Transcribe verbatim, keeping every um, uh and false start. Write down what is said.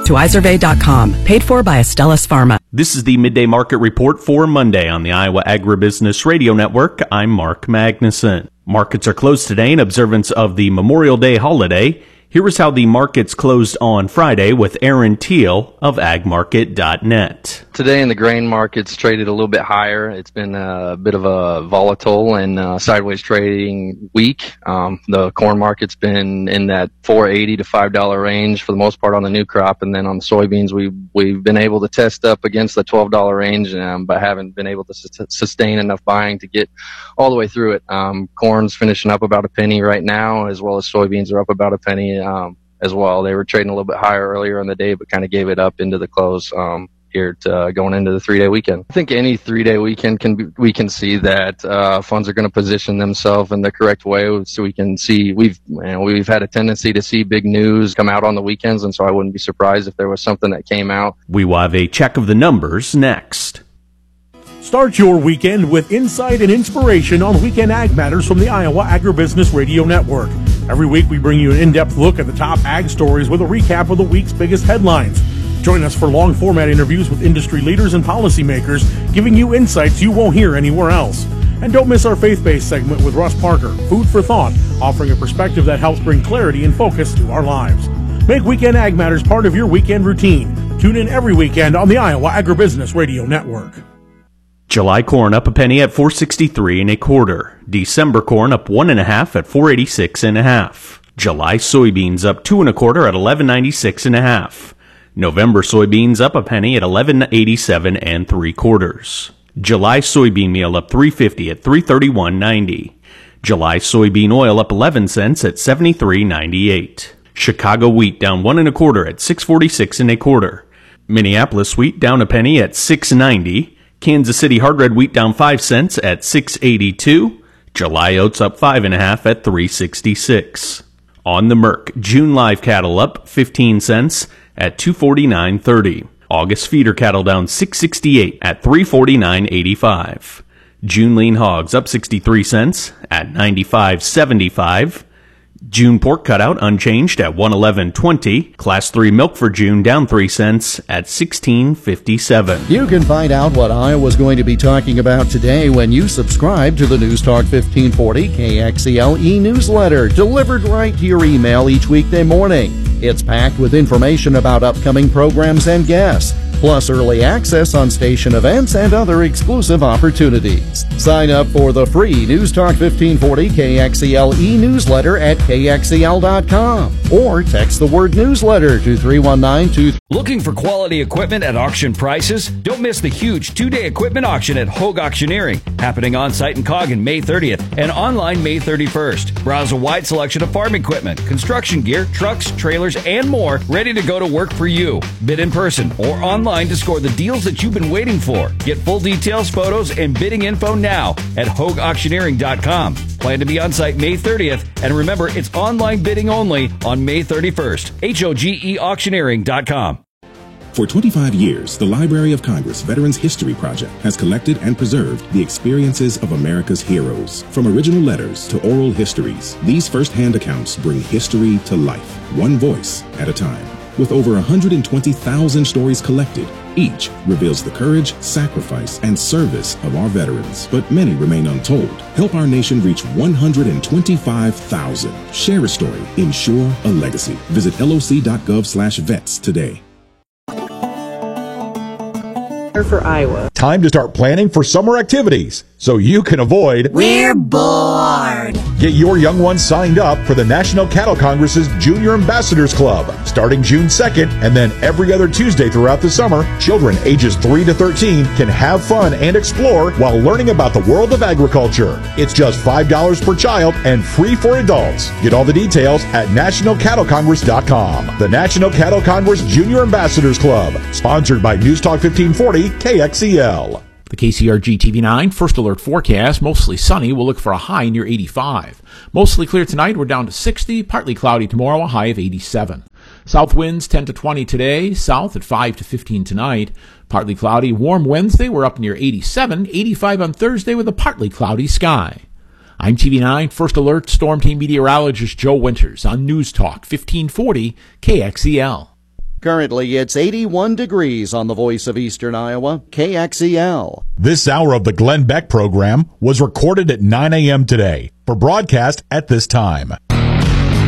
to isurvey dot com. Paid for by Astellas Pharma. This is the Midday Market Report for Monday on the Iowa Agribusiness Radio Network. I'm Mark Magnuson. Markets are closed today in observance of the Memorial Day holiday. Here is how the markets closed on Friday with Aaron Teal of ag market dot net. Today in the grain markets traded a little bit higher. It's been a bit of a volatile and uh, sideways trading week. Um, the corn market's been in that four eighty to five dollar range for the most part on the new crop, and then on soybeans we we've been able to test up against the twelve dollar range, um, but haven't been able to su- sustain enough buying to get all the way through it. Um, corn's finishing up about a penny right now, as well as soybeans are up about a penny. Um, as well. They were trading a little bit higher earlier in the day, but kind of gave it up into the close um, here to, uh, going into the three-day weekend. I think any three-day weekend can be, we can see that uh, funds are going to position themselves in the correct way, so we can see we've you know, we've had a tendency to see big news come out on the weekends, and so I wouldn't be surprised if there was something that came out. We will have a check of the numbers next. Start your weekend with insight and inspiration on Weekend Ag Matters from the Iowa Agribusiness Radio Network. Every week we bring you an in-depth look at the top ag stories with a recap of the week's biggest headlines. Join us for long-format interviews with industry leaders and policymakers, giving you insights you won't hear anywhere else. And don't miss our faith-based segment with Russ Parker, Food for Thought, offering a perspective that helps bring clarity and focus to our lives. Make Weekend Ag Matters part of your weekend routine. Tune in every weekend on the Iowa Agribusiness Radio Network. July corn up a penny at four sixty-three and a quarter. December corn up one and a half at four eighty-six and a half. July soybeans up two and a quarter at eleven ninety-six and a half. November soybeans up a penny at eleven eighty-seven and three quarters. July soybean meal up three fifty at three thirty-one ninety. July soybean oil up eleven cents at seventy-three ninety-eight. Chicago wheat down one and a quarter at six forty-six and a quarter. Minneapolis wheat down a penny at six ninety. Kansas City hard red wheat down five cents at six eighty-two. July oats up five and a half at three sixty-six. On the Merc, June live cattle up fifteen cents at two forty-nine thirty. August feeder cattle down six sixty-eight at three forty-nine eighty-five. June lean hogs up sixty-three cents at ninety-five seventy-five. June pork cutout unchanged at one eleven twenty. Class three milk for June down three cents at sixteen fifty-seven. You can find out what Iowa's going to be talking about today when you subscribe to the News Talk fifteen forty K X E L e-newsletter, delivered right to your email each weekday morning. It's packed with information about upcoming programs and guests, plus early access on station events and other exclusive opportunities. Sign up for the free News Talk fifteen forty K X E L e-newsletter at K X E L dot com or text the word newsletter to three one nine two three. Looking for quality equipment at auction prices? Don't miss the huge two-day equipment auction at Hogue Auctioneering, happening on-site in Coggin May thirtieth and online May thirty-first. Browse a wide selection of farm equipment, construction gear, trucks, trailers, and more ready to go to work for you. Bid in person or online to score the deals that you've been waiting for. Get full details, photos, and bidding info now at Hogue Auctioneering dot com. Plan to be on site May thirtieth, and remember, it's online bidding only on May thirty-first. H O G E Auctioneering dot com. For twenty-five years, the Library of Congress Veterans History Project has collected and preserved the experiences of America's heroes. From original letters to oral histories, these first-hand accounts bring history to life, one voice at a time. With over one hundred twenty thousand stories collected, each reveals the courage, sacrifice, and service of our veterans, but many remain untold. Help our nation reach one hundred twenty-five thousand. Share a story. Ensure a legacy. Visit L O C dot gov slash vets today. For Iowa. Time to start planning for summer activities so you can avoid We're bored. Get your young ones signed up for the National Cattle Congress's Junior Ambassadors Club starting June second, and then every other Tuesday throughout the summer. Children ages three to thirteen can have fun and explore while learning about the world of agriculture. It's just five dollars per child and free for adults. Get all the details at national cattle congress dot com. The National Cattle Congress Junior Ambassadors Club, sponsored by News Talk fifteen forty K X E L. The K C R G T V nine First Alert forecast, mostly sunny. We'll look for a high near eighty-five. Mostly clear tonight. We're down to sixty. Partly cloudy tomorrow, a high of eighty-seven. South winds ten to twenty today. South at five to fifteen tonight. Partly cloudy. Warm Wednesday. We're up near eighty-seven. eighty-five on Thursday with a partly cloudy sky. I'm T V nine First Alert Storm Team meteorologist Joe Winters on News Talk fifteen forty K X E L. Currently, it's eighty-one degrees on the Voice of Eastern Iowa, K X E L. This hour of the Glenn Beck program was recorded at nine a.m. today for broadcast at this time.